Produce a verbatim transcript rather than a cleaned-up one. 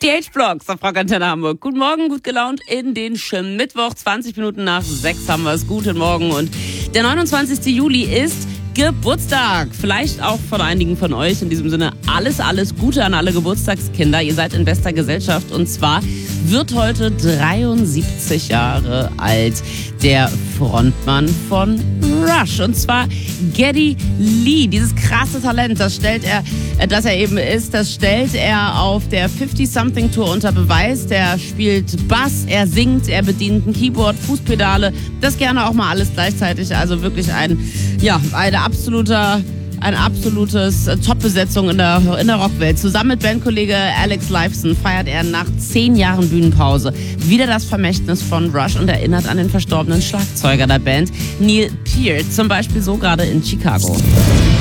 Die H-Blocks auf Rock Antenne Hamburg. Guten Morgen, gut gelaunt in den Schirm. Mittwoch, zwanzig Minuten nach sechs haben wir es. Guten Morgen. Und der neunundzwanzigste Juli ist Geburtstag. Vielleicht auch von einigen von euch. In diesem Sinne alles, alles Gute an alle Geburtstagskinder. Ihr seid in bester Gesellschaft. Und zwar wird heute dreiundsiebzig Jahre alt der Frontmann von Rush. Und zwar Geddy Lee. Dieses krasse Talent, das stellt er, das er eben ist, das stellt er auf der fifty-something-Tour unter Beweis. Der spielt Bass, er singt, er bedient ein Keyboard, Fußpedale. Das gerne auch mal alles gleichzeitig. Also wirklich ein, ja, eine absoluter... Eine absolutes Top-Besetzung in der, in der Rockwelt. Zusammen mit Bandkollege Alex Lifeson feiert er nach zehn Jahren Bühnenpause wieder das Vermächtnis von Rush und erinnert an den verstorbenen Schlagzeuger der Band, Neil Peart. Zum Beispiel so gerade in Chicago.